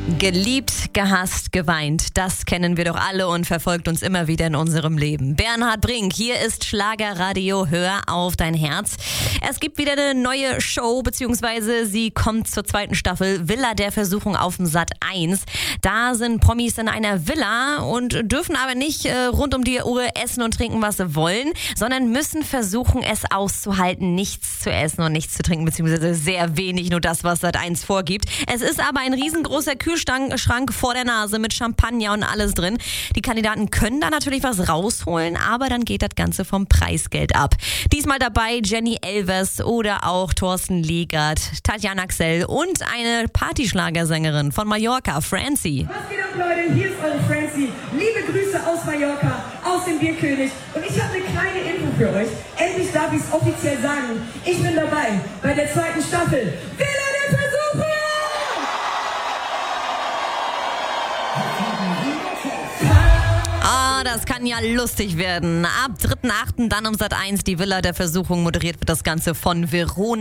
Geliebt, gehasst, geweint, das kennen wir doch alle und verfolgt uns immer wieder in unserem Leben. Bernhard Brink, hier ist Schlagerradio, hör auf dein Herz. Es gibt wieder eine neue Show, beziehungsweise sie kommt zur 2. Staffel, Villa der Versuchung auf dem Sat 1. Da sind Promis in einer Villa und dürfen aber nicht rund um die Uhr essen und trinken, was sie wollen, sondern müssen versuchen, es auszuhalten, nichts zu essen und nichts zu trinken, beziehungsweise sehr wenig, nur das, was Sat 1 vorgibt. Es ist aber ein riesengroßer Kühlschrank vor der Nase mit Champagner und alles drin. Die Kandidaten können da natürlich was rausholen, aber dann geht das Ganze vom Preisgeld ab. Diesmal dabei Jenny Elvers oder auch Thorsten Legert, Tatjana Xell und eine Partyschlagersängerin von Mallorca, Francie. Was geht ab, Leute? Hier ist eure Francie. Liebe Grüße aus Mallorca, aus dem Bierkönig. Und ich habe eine kleine Info für euch. Endlich darf ich es offiziell sagen. Ich bin dabei bei der 2. Staffel. Villa der Versuchung! Das kann ja lustig werden. Ab 3.8. dann um Sat 1 die Villa der Versuchung. Moderiert wird das Ganze von Verona.